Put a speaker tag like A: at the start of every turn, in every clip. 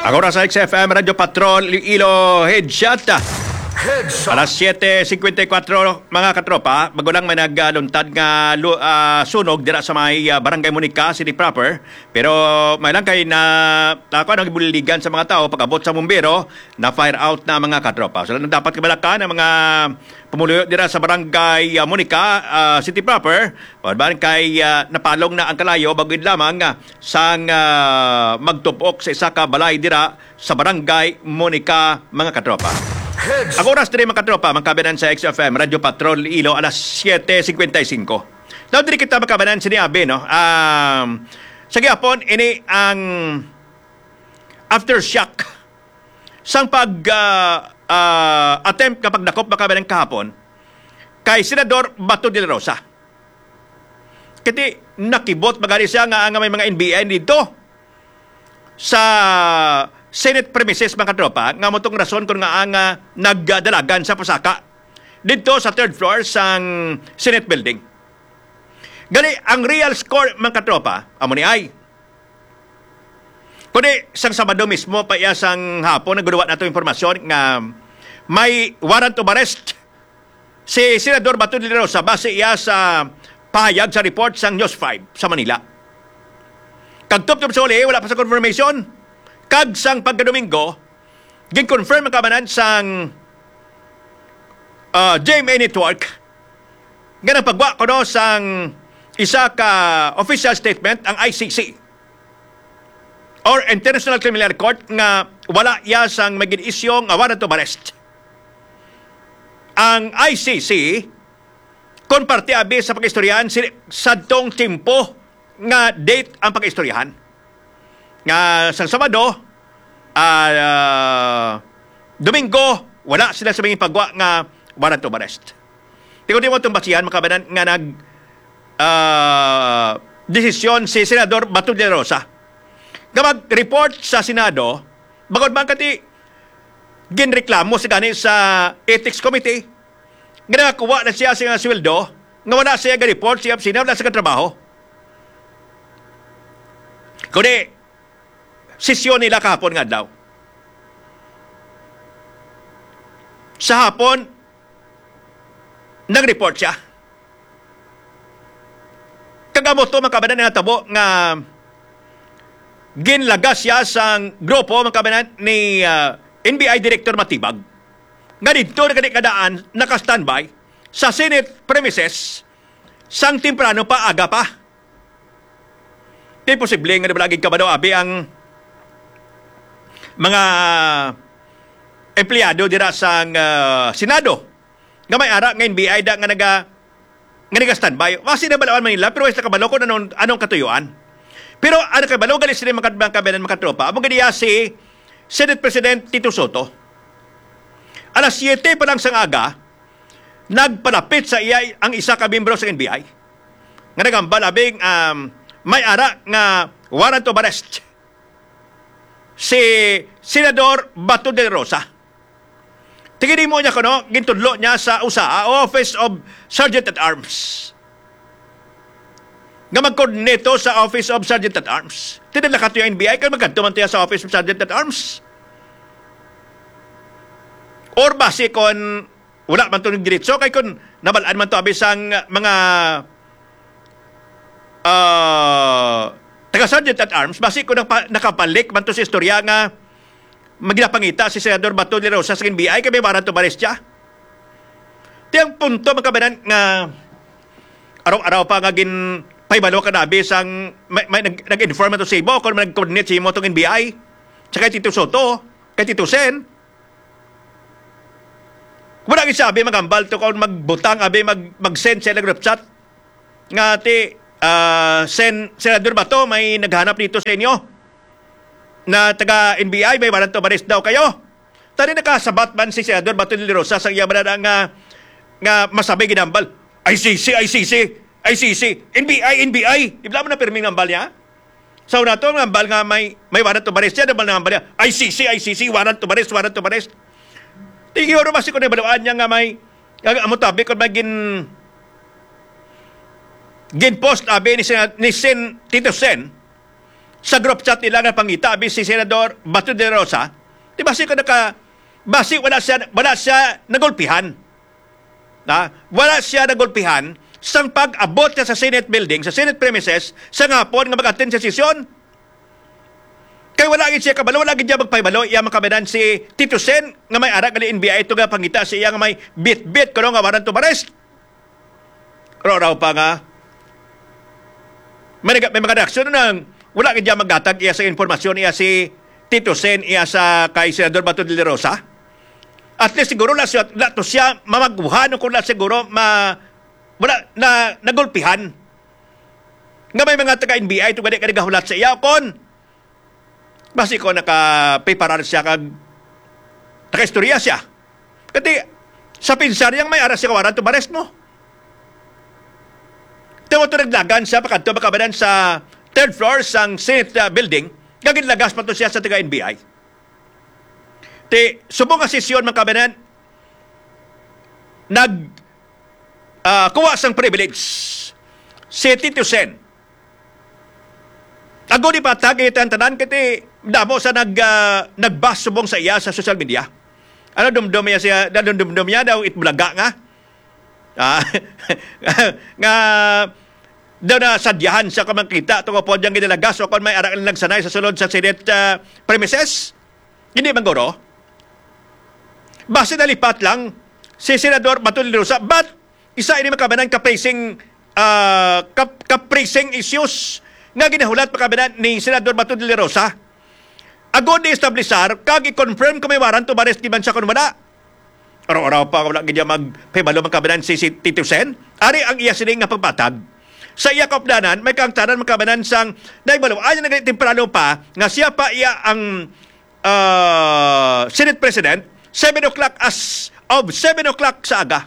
A: Agora sa XFM Radio Patrol Ilo Headshot. Alas 7:54 mga katropa, magulang may nagluntad nga sunog dira sa may Barangay Monica City proper. Pero may lang kay na ako nagbuligan sa mga tao pag-abot sa bumbero na fire out na mga katropa. So lang dapat kabalakan ang mga pumuluyo dira sa Barangay Monica City proper. Pagban kay napalong na ang kalayo bagid lamang sang magtupok sa isa ka balay dira sa Barangay Monica mga katropa. Ang oras din mga katropa, magkabanan sa XFM Radio Patrol Ilo alas 7:55. Daw din kita magkabanan sinabi, no? Sa gihapon, ini ang aftershock sang attempt kapag dakop magkabanan kahapon kay Senador Bato de la Rosa. Kati nakibot magari siya nga may mga NBI dito sa Senate premises mga katropa, nga motong rason kung nga ang nagdalagan sa pasaka dito sa third floor sang Senate building. Gali, ang real score mga katropa, amo ni ay. Kundi, sang Sabado mismo, pa iya sang hapon, nagguduwa na ito informasyon nga may warrant of arrest si Senador Bato de la Rosa base iya sa pahayag sa report sang News 5 sa Manila. Kagtop-top sa uli, wala pa sa confirmation. Kag sang pagkadomingo, gin-confirm ang kabanan sang GMA Network nga nagpagwa ko no sang isa ka official statement ang ICC or International Criminal Court nga wala iya sang magin isyong warrant of arrest. Ang ICC kon parte abi sa pag-istoryahan sadtong timpo nga date ang pag-istoryahan. Nga sa Sabado, Domingo, wala sila sa mga pagwa nga warrant of arrest. Tingnan mo itong basihan, makabanan nga desisyon si Senador Bato de la Rosa. Kapag report sa Senado, bagod man kati ginreklamo sa gani sa Ethics Committee, nga nakakuha na siya sa sweldo, nga wala siya ga-report siya wala sa katrabaho. Kundi, sesyon nila kahapon nga daw. Sa hapon, nag-report siya. Kagamot to, makabanan na tabo nga ginlagas siya sa grupo, makabanan ni NBI Director Matibag. Nga dito na kadaan, naka-standby sa Senate premises sang temprano pa, aga pa. Di posible nga nabalagig ka ba daw, abi, ang mga empleyado dira sa Senado nga may ara nga NBI da nga naga-standby. Kasi nabalawan Manila pero wala kabalo kung anong katuyuan. Pero ano kabalo gali sila magkabanan makatropa. Amo ganiya si Senate President Tito Soto. Alas 7 pa lang sang aga nagpalapit sa iya ang isa ka miyembro sa NBI. Nga nagambal abing may ara nga warrant of arrest si Senador Bato de la Rosa. Tingin mo niya kuno, gintudlo niya sa USA, Office of Sergeant at Arms. Nga mag-coordinate sa Office of Sergeant at Arms. Tinala ka ito yung NBI, kaya magkantuman ito sa Office of Sergeant at Arms. Or base kon wala man ito ng diritso, kaya kon nabalaan man ito abis ang mga taga-Sergeant at Arms, basi ko nakapalik man to sa istorya nga maginapangita si Senador Bato de la Rosa sa NBI kaya may warrant of arrest siya. Tiyang punto magkabanan nga araw-araw pa nga paibalo ka nabi sang may nag-inform to sa ibo kung nag-coordinate sa imo itong NBI sa kay Tito Soto, kay Tito Sen. Wala kang sabi magambal to kung magbutang abi mag-send sa group chat nga Senador Bato, may naghanap dito sa inyo na taga-NBI, may warrant of arrest daw kayo. Tani nakasabat man si Senador Bato de la Rosa sa iyaman nga masabi ginambal. ICC, NBI. Ibla mo na pirming nambal niya? So na to, nambal nga may warrant of arrest siya, nambal niya. ICC, warrant of arrest. Tingin mo basi ko na balawaan niya nga may amutabi kung may ginpost abi ni Tito Sen sa group chat nila nga pangita abi si Senador Bato de la Rosa, di basi wala siya nagulpihan. Wala siya nagulpihan sang pag-abot niya sa Senate building, sa Senate premises, sa ngapon nga mag-attend sa sesyon. Kaya wala gid siya kabalo, wala gid siya magpahibalo, iya makabanan si Tito Sen nga may ara gali NBI ito nga pangita siya nga may bit-bit kuno nga warrant to arrest. Raw pa nga may mga reaksyon nang wala gid siya maghatag iya sa informasyon iya si Tito Sen iya sa kay Senador Bato de la Rosa. At least siguro na to siya mamagbuhan kung na siguro wala na nagulpihan. Nga may mga taga-NBI ito gani kanigahulat sa iya kon basi ko naka-paperar siya kag naka-istorya siya. Kasi sa pinsaryang may aras siya kawaran to arrest mo. Tawa ito naglagan siya pakadto makabanan sa third floor sang Senate building. Gagin lagas pa to siya sa taga-NBI. Subong nga sesyon makabanan kuha sang privilege si Tito Sen. Ago di patag itan tanan kiti damo sa nagbas subong sa iya sa social media. Ano dumdum niya daw itbulaga nga. Nga daw na sadyahan sa kamakita ito ko po diyang ginalagas o kung may aral nagsanay sa sulod sa Senate premises. Hindi man goro. Base na lipat lang si Senador Bato de la Rosa, but isa ini makabanan ka-pricing issues nga ginahulat makabanan ni Senador Bato de la Rosa. Agon di establisar, kag i-confirm kung may warrant to arrest di man siya kung wala. Araw-araw pa wala ganyan magpibalo makabanan si Tito Sen. Ari ang iya sining nga pagpatag. Sa iya kaupdanan, may kangtanan makabanan sang naibalo. Ayon na temprano pa, nga siya pa iya ang Senate President, 7 o'clock sa aga.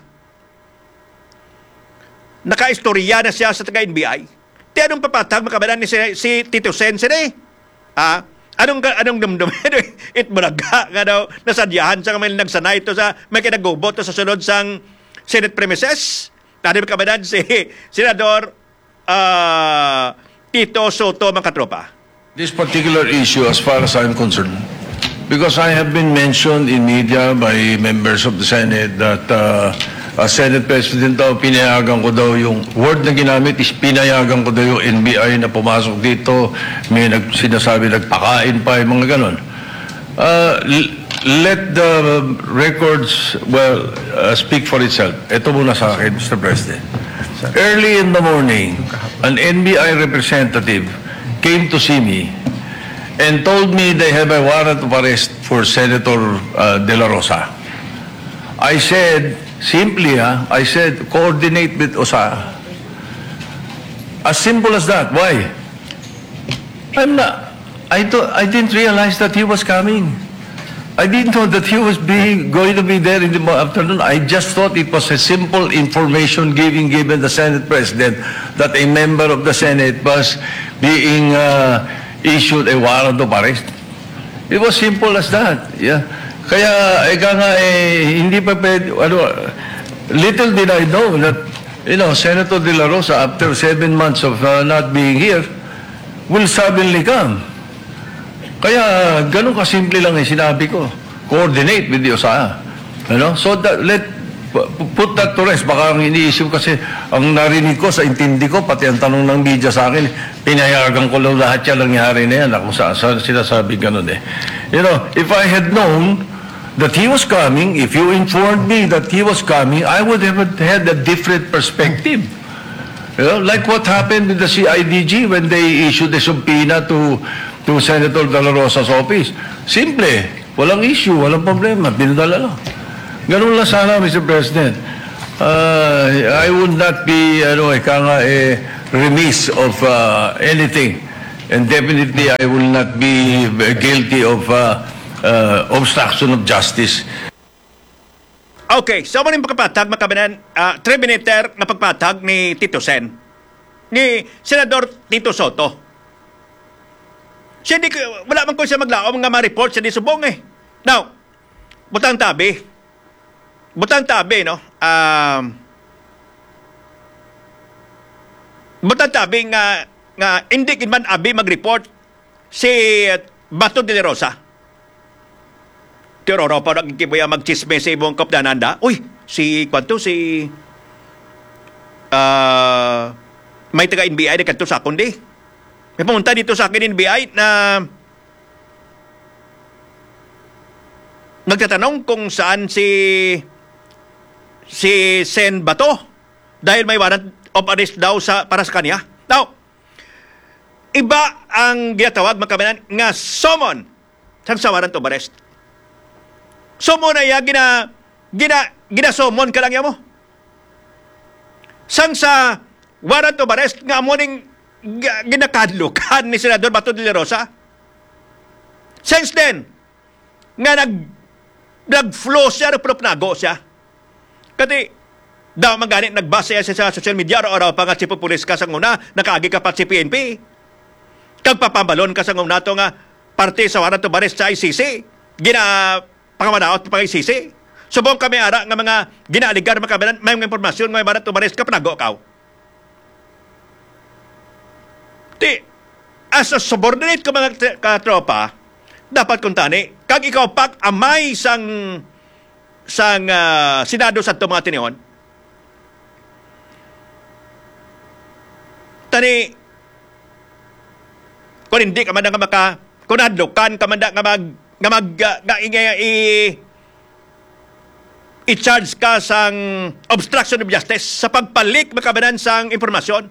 A: Naka-istorya na siya sa taga-NBI. Di anong papatag makabanan ni si Tito Sen sini? Anong dumdum? Itbulaga nga daw nasadyahan sa kamay nagsanay ito sa may kinagubot sa sunod sang Senate premises. Tadi makabanan si Senador Tito Soto mga katropa.
B: This particular issue, as far as I'm concerned, because I have been mentioned in media by members of the Senate that as Senate President daw, pinayagan ko daw yung word na ginamit is pinayagan ko daw yung NBI na pumasok dito. May sinasabi nagpakain pa yung mga ganon. Let the records, speak for itself. Ito muna sa akin, Mr. President. Early in the morning, an NBI representative came to see me and told me they have a warrant of arrest for Senator De La Rosa. I said, simply, I said, coordinate with OSA. As simple as that. Why? I didn't realize that he was coming. I didn't know that he was going to be there in the afternoon. I just thought it was a simple information given the Senate President that a member of the Senate was being issued a warrant of arrest. It was simple as that. Yeah. Kaya, hindi pa pwede, little did I know that, Senator De La Rosa, after 7 months of not being here, will suddenly come. Kaya, ganun kasimple lang yung sinabi ko. Coordinate with the OSA. So, put that to rest. Baka ang iniisip kasi, ang narinig ko, sa intindi ko, pati ang tanong ng media sa akin, pinayagan ko lang lahat yan nangyari na yan. Kung saan sinasabi ganun eh. If I had known that he was coming, if you informed me that he was coming, I would have had a different perspective. Like what happened with the CIDG when they issued a subpoena to Senator De La Rosa's office. Simple. Walang issue, walang problema. Pinadala lang. Ganun lang sana, Mr. President. I would not be remiss of anything. And definitely, I will not be guilty of obstruction of justice.
A: Okay, so mo rin pagpatag, makabanan, 3-minute na pagpatag ni Tito Sen, ni Senador Tito Soto. Siya wala man ko siya maglaom nga ma-report siya di subong eh. Now, butang tabi, no? Butang tabi nga hindi man abi mag-report si Bato de la Rosa. Tiro pa nagkibuya magchisme sa ibong kapdananda. Uy, si kwanto si may taga NBI na kanto sa akon di. May pumunta dito sa akin NBI na nagtatanong kung saan si Sen Bato dahil may warrant of arrest daw para sa kanya. Now, iba ang ginatawag magkamanan nga summon sa warrant of arrest. Summon na ya ginasumon ka lang ya mo. Sang sa warrant of arrest nga mo ning ginakadlukan ni Senador Bato de la Rosa. Since then, nga nag-flow siya, nagpropnago siya. Kasi, daw maganit nagbasa siya sa social media, araw-araw pa nga si Populis ka sa nguna, nakaagi ka pa si PNP. Kagpapambalon ka sa nguna to nga parte sa warrant of arrest sa ICC. Pangamanaot pa ICC. Subong kami ara nga mga ginaaligar makabalan, may mga impormasyon, may warrant of arrest ka, panago ka. As a subordinate ko mga katropa, dapat kung tani, kag ikaw pak amay sang Senado sa mga tinion, tani, kung hindi ka man nga kung nadlukan ka man nga i-charge ka sang obstruction of justice sa pagpalik makabanan sang impormasyon.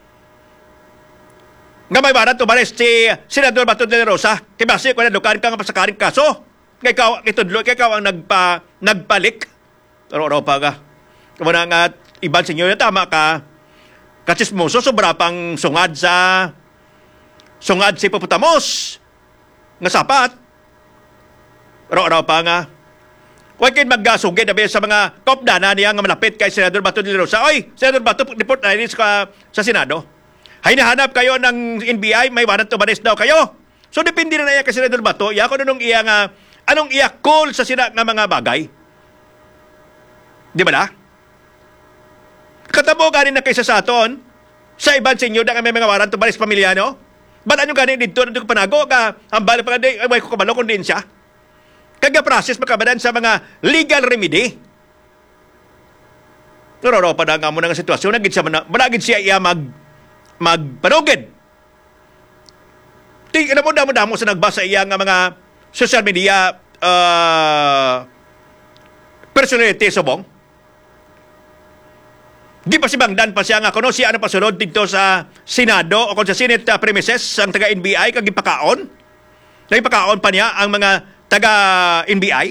A: Nga may warrant of arrest si Senador Bato de la Rosa. Kaya basi kung nadlukan ka nga pasakaring kaso. Kaya ikaw ang nagpalik. Pero pa ka. Kaya nga ibang sinyo na tama ka. Katsismoso, sobra pang sungad si Paputamos. Nga sapat. Pero pa nga. Huwag kayo maggasugid sa mga kopdana niya nga malapit kay Senador Bato de la Rosa. Oy, Senador Bato, report na rin sa Senado. Hay nahanap kayo ng NBI, may warrant of arrest daw kayo. So, depende na iya kay Senador Bato. Iya ko anong iya call sa sina nga mga bagay. Di ba na? Katabo ganin na kaysa sa aton, sa ibang senyo na may mga warrant of arrest pamilyano. Ba't anong ganin dito na panago ka? Ang bali pa nga, ay ko kabalo kung din siya. Kaga process makabadan sa mga legal remedy. Nuroro pa na nga mo na nga sitwasyon, managid siya iya magpanugid. Tingnan mo damo sa nagbasa iya nga mga social media personality subong. Di pa si Bangdan pa siya nga kuno siya ano pasunod dito sa Senado o kung sa Senate premises ang taga NBI kag ipakaon. Nagipakaon pa niya ang mga taga NBI.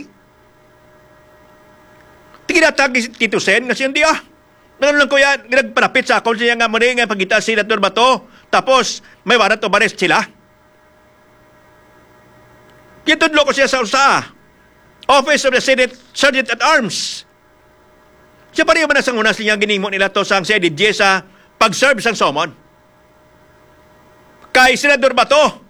A: Tiginatag Tito Sen nga siya Ngayon lang ko yan, nagpalapit sa ako siya nga muli nga pagkita si Senator Bato. Tapos, may warrant of arrest sila. Kitudlo ko siya sa USA. Office of the Senate Sergeant at Arms. Siya pa rin man sa unas niya ginimo nila to sa CIDG sa pag-serve sang summon. Kay Senador Bato.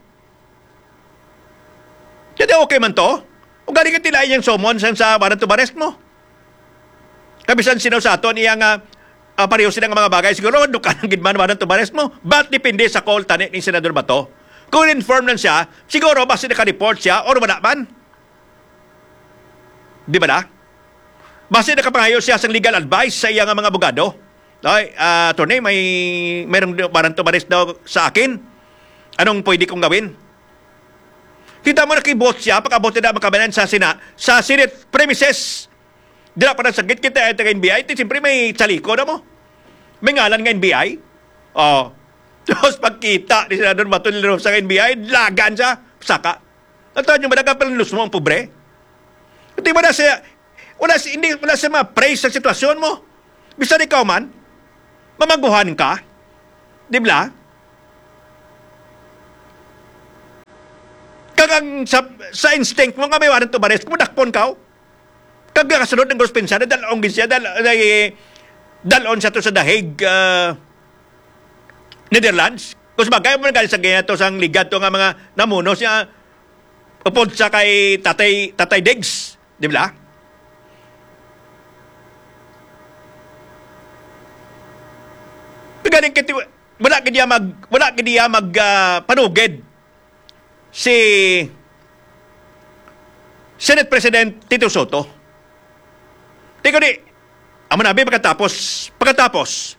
A: Kaya okay man to. Kung galing ka tilayin yung summon sa warrant of arrest mo. Kabisan sinaw sa ato niya nga pareho silang mga bagay. Siguro, dukan ang gidman warrant of arrest mo. But depende sa call tani ni Senador Bato. Kung inform lang siya, siguro basta naka-report siya or wala man. Di ba na? Basta nakapangayo siya sa legal advice sa iyang mga abogado. Ay, attorney, mayroong warrant of arrest daw sa akin. Anong pwede kong gawin? Kita mo nakibot siya, pagkabote na makabanan sa Senate premises. Dila pa na sagit kita ay taga-NBI. Siyempre may chaliko na mo. May ngalan nga NBI. Oh. Tapos pagkita ni Senador Bato de la Rosa sa NBI, lagan siya. Saka. At tayo nyo ba nagkapalinlos mo ang pobre? Hindi mo na siya, wala siya ma-praise sa sitwasyon mo. Bisan ikaw man, mamaguhan ka. Di ba? Kagang sa instinct mo nga may warrant of arrest, kumadakpon ka. Kagka kasunod ng gospensya, dalong siya, dalon siya to sa The Hague, Netherlands. Kung sabagay mo nagalit sa ganyan to sang ligat to nga mga namuno siya, upod sa kay Tatay Diggs. Di ba? Galing kiti wala gid mag panugid si Senate President Tito Soto. Tingko di, amo nabi pagkatapos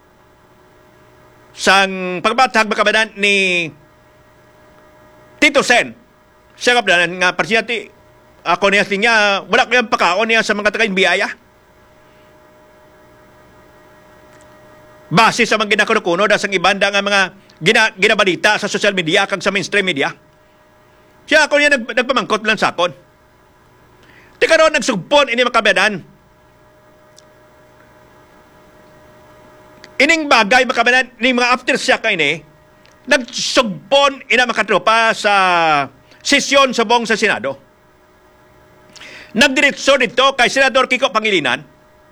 A: sang pagbatag makabanan ni Tito Sen, siya kaplanan nga presidente, ako niya wala ko yung pakaon niya sa mga taga-biyaya. Base sa mga ginakuno dahil sa ibanda nga mga ginabalita sa social media kag sa mainstream media. Siya ako niya nagpamangkot lang sa akon. Di karon nagsugpon ini makabanan. Ining bagay makabanan ni mga aftershock ini nagsugpon ina makatropa sa sesyon sa buong sa Senado. Nagdiretso dito kay Senador Kiko Pangilinan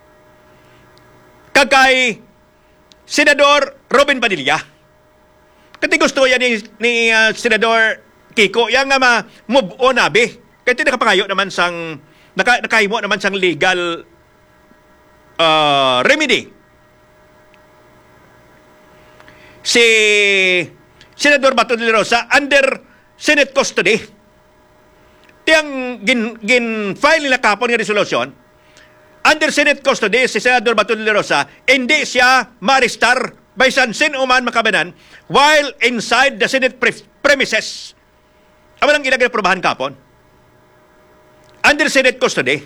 A: kay Senador Robin Padilla. Kasi gusto yan ni Senador Kiko yang nga ma-move on nabi. Kasi nakapangayo naman sang nakahimo naman sang legal remedy. Si Senador Bato de la Rosa under Senate custody. Tiyang gin-file nila kapon ng resolution, under Senate custody si Senador Bato de la Rosa, hindi siya ma-arrestar by sino man makabanan while inside the Senate premises. Amo lang ilagay probahan kapon. Under Senate custody.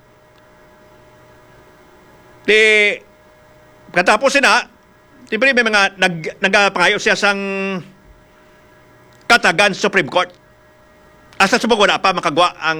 A: Katapos na, siyempre may mga nagpangayo siya sang katagan Supreme Court. Asa subog wala pa makagwa ang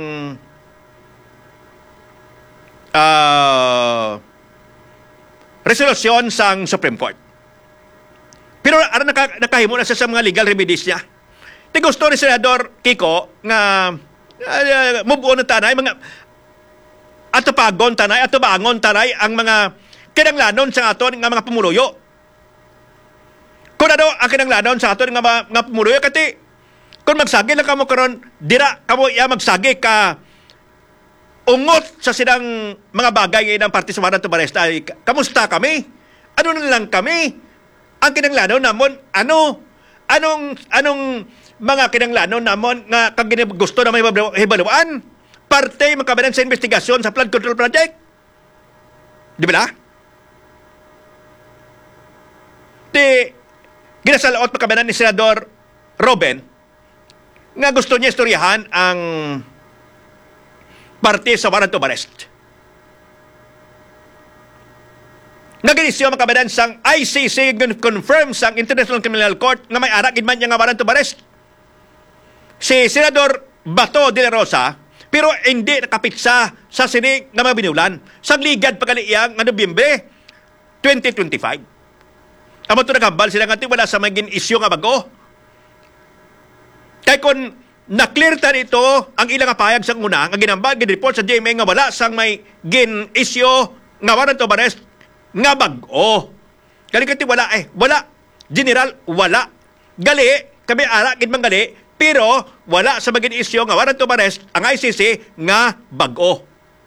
A: resolusyon sang Supreme Court. Pero ara nakahimo na siya sa mga legal remedies niya. Ti gusto ni Senador Kiko nga move on na tanay mga atupagon tanay atubangon tanay ang mga kinanglanon sa aton nga mga pumuluyo. Kung ano ang kinanglanon sa aton nga mga pumuluyo kati kung magsagi lang kamo karon dira kamo iya magsagi ka ungot sa sinang mga bagay ng Party sa Warrant of Arrest ay kamusta kami? Ano na lang kami? Ang kinanglanon namon anong mga kinanglanon namon nga kag gusto na may hibaluan parte makabanan sa investigasyon sa flood control project. Di ba? Ginasalaot makabanan ni Senador Robin nga gusto niya istoryahan ang parte sa warrant of arrest. Naginisyo makabanan sang ICC confirm sang International Criminal Court nga may arakid man niya nga warrant of arrest. Si Senador Bato de la Rosa pero hindi nakapitsa sa sini nga mga binulan sang ligad pagaliiyang nga Nobyembre 2025. Amo to nakambal sila nga wala sa maging isyu nga bago. Kaya kung na-clear ta dito ang ilang apayag sa una, ang ginambag, report sa GMA nga wala sang may gin-issue nga warrant of arrest nga bago. Kalikati wala wala. General, wala. Gali, kami arakid man gali, pero wala sa maging issue nga warrant of arrest ang ICC nga bago.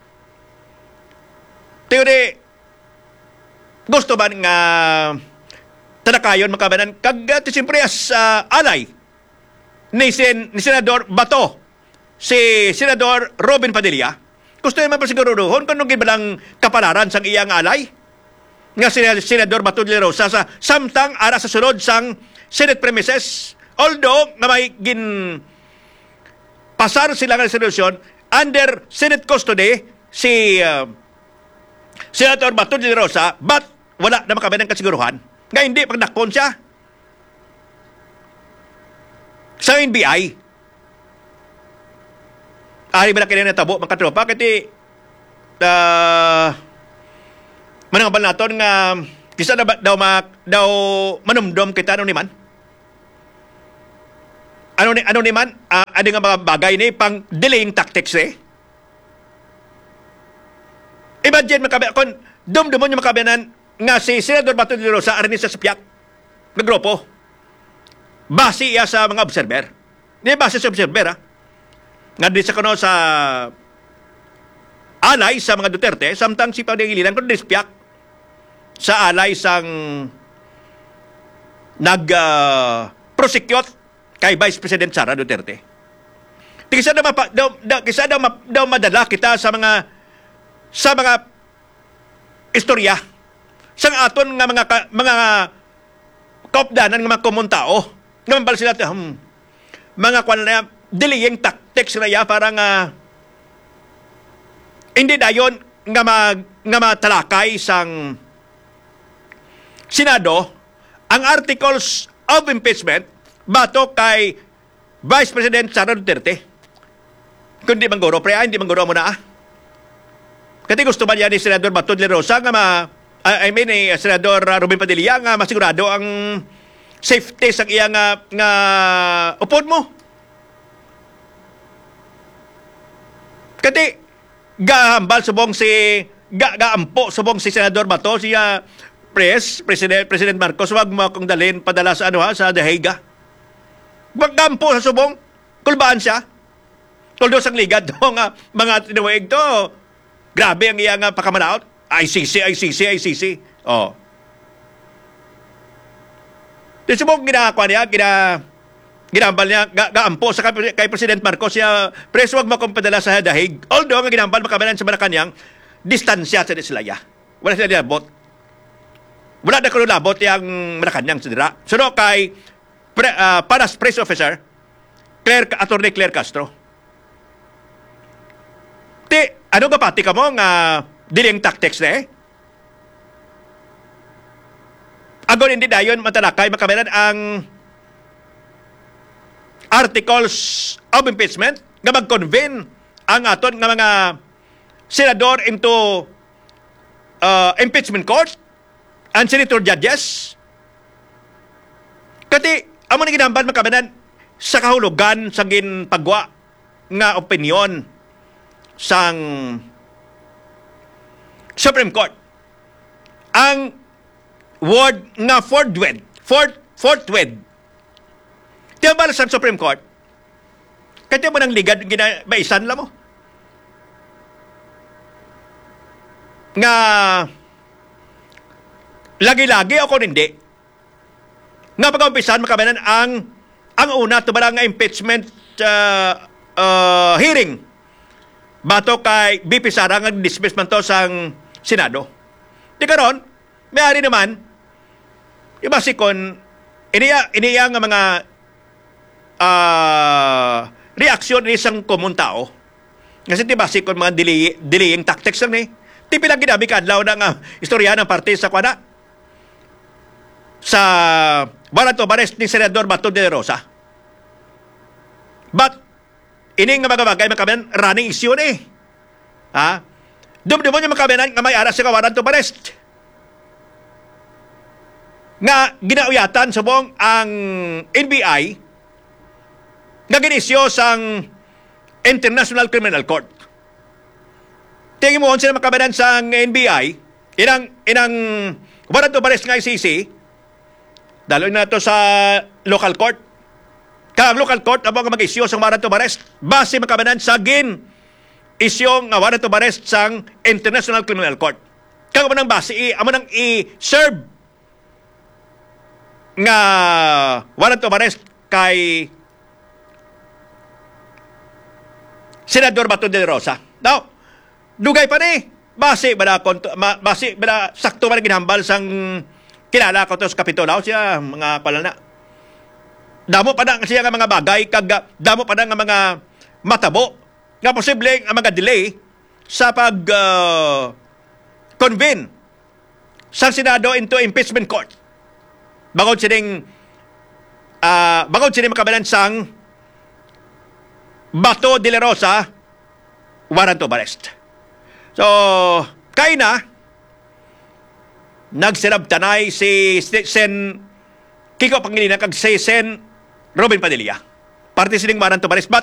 A: Teori, gusto ba nga tanakayon makabanan kag siyempre as alay ni Senador Bato, si Senador Robin Padilla, gusto naman pa siguruduhon kung nung gibalang kapalaran sang iyang alay nga si Senador Bato de la Rosa sa samtang ara sa sunod sang Senate premises. Although na may pasar sila ng resolution under Senate custody si Senator Bato de la Rosa, but wala na makabanan kasiguruhan nga hindi pagdakpon siya sa NBI. Ari ba na kailangan natabo mga katropa? Kasi manangabal natin nga kisa daw manumdom kita ano ni man? Ano ni man? Ano nga mga bagay ni pang delaying tactics Imagine kung dumdumon yung makabanan nga si Senador Bato de la Rosa arin sa Piak na grupo. Base iya sa mga observer. Hindi base sa observer, nga di sa kuno sa alay sa mga Duterte, samtang si Pangilinan kung dispiak sa alay sang prosecute kay Vice President Sara Duterte. Kisa daw madala kita sa mga istorya sang aton nga mga kaupdanan nga mga komuntao nga mambal sila mga kwan na delaying tactics na ya para nga hindi dayon nga matalakay sang Senado ang articles of impeachment bato kay Vice President Sara Duterte. Kundi mangguro, hindi mangguro mo na Kasi gusto man yan ni Senador Bato de la Rosa nga Senador Robin Padilla nga masigurado ang safety sa iya nga upod mo. Kasi gahambal subong gaampo subong si Senador Bato siya President Marcos wag mo akong dalhin padala sa sa The Hague. Wag gampo sa subong kulbaan siya. Tuldo sang ligad do nga mga tinuig to. Grabe ang iya nga pakamanaot. ICC. Oh. Di subong ginagawa niya, ginambal niya, gaampo sa kay President Marcos siya, preso wag mo akong padala sa The Hague. Although nga ginambal makamanan sa Malacanang, distansya sa Dislaya. Wala sila labot. Wala na kung labot yung Malacanang sa dira. So no, kay Panas Press Officer, Attorney Claire Castro. Ano ka pati ka mo nga diling tactics na Agon hindi dayon matalakay makamanan ang articles of impeachment nga mag-convene ang aton nga mga senador into impeachment court and senator judges. Kati amo ni ginamban makamanan sa kahulugan sa ginpagwa nga opinion sang Supreme Court. Ang word nga forthwith. Tiyan ba sa Supreme Court? Kaya mo nang ligad maisan lang mo. Nga lagi-lagi ako hindi. Nga pag-umpisan makamanan ang una tumarang nga impeachment hearing bato kay BP Sara nga dismiss man to sang Senado. Di karon, may-ari naman, ibasikon, iniya nga mga reaksyon ni isang komon tao. Kasi di basikon mga delaying tactics lang ni. Di pilang ginabi kadlaw na nga istorya ng parte sa kwana. Sa warrant of arrest ni Senador Bato de la Rosa. But, ini nga bagay makamanan running issue ni. Dumdumon yung makamanan nga may aras sa warrant of arrest. Nga ginauyatan subong ang NBI nga ginisyo sang International Criminal Court. Tingin mo sila makamanan sang NBI inang warrant of arrest nga ICC daloy na to sa local court. Ang local court amo nga mag-isyo sang warrant of arrest base makamanan sa isyo nga warrant of arrest sang International Criminal Court. Kang amo nang base amo nang i-serve nga warrant of arrest kay Senador Bato de la Rosa. Now, dugay pa ni base bala sakto man ginhambal sang kilala ko to sa Kapitolao siya mga palana. Damo pa na siya nga mga bagay kag damo pa na nga mga matabo nga posible ang mga delay sa pag convene sa Senado into impeachment court. Bangod sining makabalan sang Bato de la Rosa warrant of arrest. So, kay na nagsirab tanay si Sen Kiko Pangilinan kag si Sen Robin Padilla. Parte sining warrant of arrest. But